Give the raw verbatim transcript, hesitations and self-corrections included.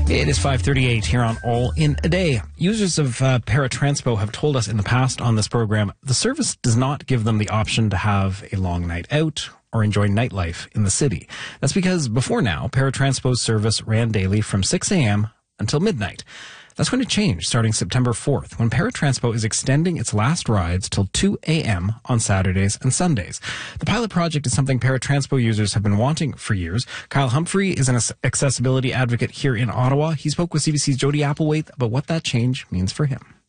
It is five thirty-eight here on All in a Day. Users of uh, Paratranspo have told us in the past on this program the service does not give them the option to have a long night out or enjoy nightlife in the city. That's because before now, Paratranspo's service ran daily from six a.m. until midnight. That's going to change starting September fourth, when Paratranspo is extending its last rides till two a.m. on Saturdays and Sundays. The pilot project is something Paratranspo users have been wanting for years. Kyle Humphrey is an accessibility advocate here in Ottawa. He spoke with C B C's Jody Applewhite about what that change means for him.